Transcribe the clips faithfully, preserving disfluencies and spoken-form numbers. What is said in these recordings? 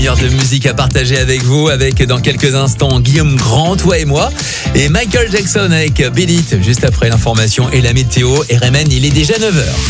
Heure de musique à partager avec vous, avec dans quelques instants Guillaume Grand, toi et moi, et Michael Jackson avec Beat It, juste après l'information et la météo. R M N, il est déjà neuf heures.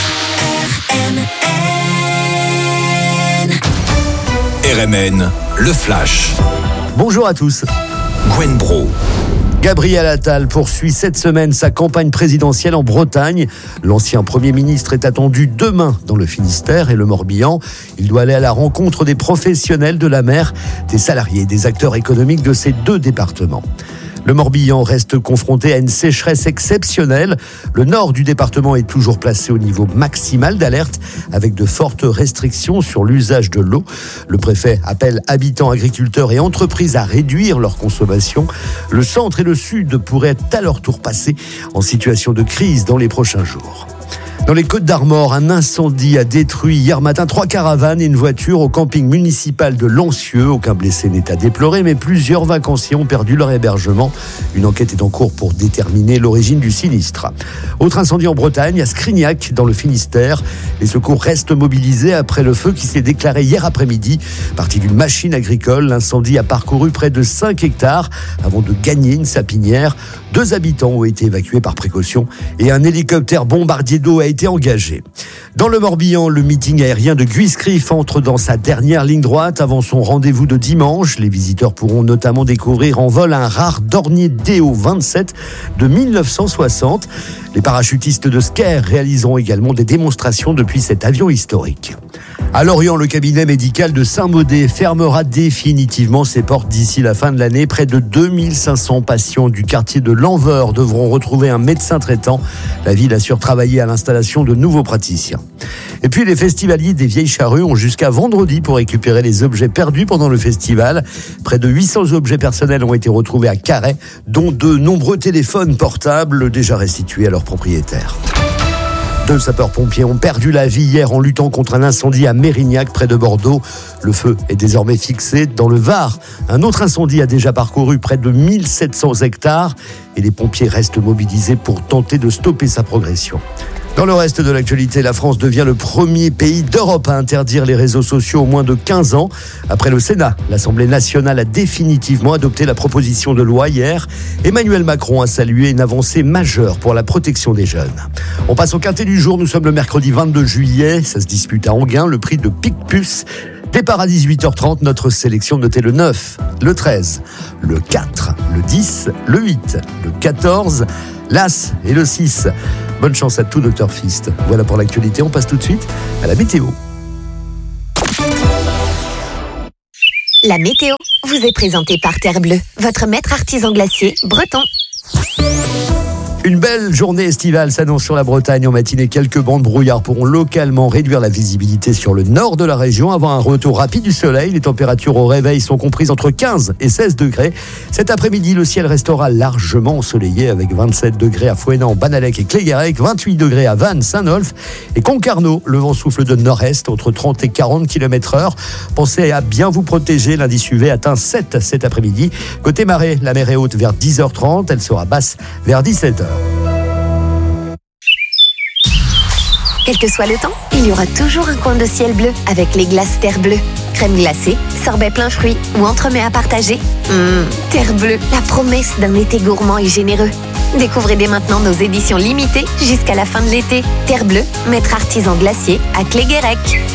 R M N, le flash. Bonjour à tous. Gwen Bro. Gabriel Attal poursuit cette semaine sa campagne présidentielle en Bretagne. L'ancien Premier ministre est attendu demain dans le Finistère et le Morbihan. Il doit aller à la rencontre des professionnels de la mer, des salariés et des acteurs économiques de ces deux départements. Le Morbihan reste confronté à une sécheresse exceptionnelle. Le nord du département est toujours placé au niveau maximal d'alerte, avec de fortes restrictions sur l'usage de l'eau. Le préfet appelle habitants, agriculteurs et entreprises à réduire leur consommation. Le centre et le sud pourraient à leur tour passer en situation de crise dans les prochains jours. Dans les Côtes-d'Armor, un incendie a détruit hier matin trois caravanes et une voiture au camping municipal de Lancieux. Aucun blessé n'est à déplorer, mais plusieurs vacanciers ont perdu leur hébergement. Une enquête est en cours pour déterminer l'origine du sinistre. Autre incendie en Bretagne, à Scrignac, dans le Finistère. Les secours restent mobilisés après le feu qui s'est déclaré hier après-midi. Parti d'une machine agricole, l'incendie a parcouru près de cinq hectares avant de gagner une sapinière. Deux habitants ont été évacués par précaution et un hélicoptère bombardier d'eau a été engagé. Dans le Morbihan, le meeting aérien de Guiscrif entre dans sa dernière ligne droite avant son rendez-vous de dimanche. Les visiteurs pourront notamment découvrir en vol un rare Dornier D O vingt-sept de mille neuf cent soixante. Les parachutistes de Sker réaliseront également des démonstrations depuis cet avion historique. À Lorient, le cabinet médical de Saint-Maudé fermera définitivement ses portes d'ici la fin de l'année. Près de deux mille cinq cents patients du quartier de l'Anveur devront retrouver un médecin traitant. La ville assure travailler à l'installation de nouveaux praticiens. Et puis les festivaliers des Vieilles Charrues ont jusqu'à vendredi pour récupérer les objets perdus pendant le festival. Près de huit cents objets personnels ont été retrouvés à Carhaix, dont de nombreux téléphones portables déjà restitués à leurs propriétaires. Deux sapeurs-pompiers ont perdu la vie hier en luttant contre un incendie à Mérignac, près de Bordeaux. Le feu est désormais fixé. Dans le Var, un autre incendie a déjà parcouru près de mille sept cents hectares et les pompiers restent mobilisés pour tenter de stopper sa progression. Dans le reste de l'actualité, la France devient le premier pays d'Europe à interdire les réseaux sociaux aux moins de quinze ans. Après le Sénat, l'Assemblée nationale a définitivement adopté la proposition de loi hier. Emmanuel Macron a salué une avancée majeure pour la protection des jeunes. On passe au quintet du jour. Nous sommes le mercredi vingt-deux juillet. Ça se dispute à Enghien, le prix de Picpus. Départ à dix-huit heures trente, notre sélection notée le neuf, le treize, le quatre, le dix, le huit, le quatorze, l'As et le six. Bonne chance à tout, Docteur Fist. Voilà pour l'actualité, on passe tout de suite à la météo. La météo vous est présentée par Terre Bleue, votre maître artisan glacier breton. Une belle journée estivale s'annonce sur la Bretagne. En matinée, quelques bancs de brouillard pourront localement réduire la visibilité sur le nord de la région avant un retour rapide du soleil. Les températures au réveil sont comprises entre quinze et seize degrés. Cet après-midi, le ciel restera largement ensoleillé avec vingt-sept degrés à Fouesnant, Banalec et Cléguérec, vingt-huit degrés à Vannes, Saint-Nolff et Concarneau. Le vent souffle de nord-est entre trente et quarante kilomètres heure. Pensez à bien vous protéger. L'indice U V atteint sept cet après-midi. Côté marée, la mer est haute vers dix heures trente. Elle sera basse vers dix-sept heures. Quel que soit le temps, il y aura toujours un coin de ciel bleu avec les glaces Terre Bleue. Crème glacée, sorbet plein fruits ou entremets à partager. Mmh, Terre Bleue, la promesse d'un été gourmand et généreux. Découvrez dès maintenant nos éditions limitées jusqu'à la fin de l'été. Terre Bleue, maître artisan glacier à Cléguérec.